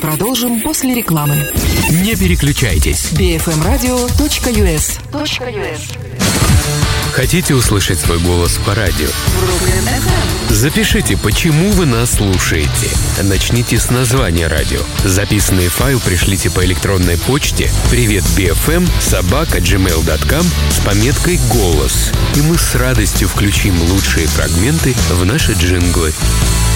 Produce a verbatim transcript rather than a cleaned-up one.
продолжим после рекламы. Не переключайтесь. би эф эм радио точка ю эс. Хотите услышать свой голос по радио? Запишите, почему вы нас слушаете. Начните с названия радио. Записанный файл пришлите по электронной почте привет би эф эм собака джимейл точка ком с пометкой «Голос». И мы с радостью включим лучшие фрагменты в наши джинглы.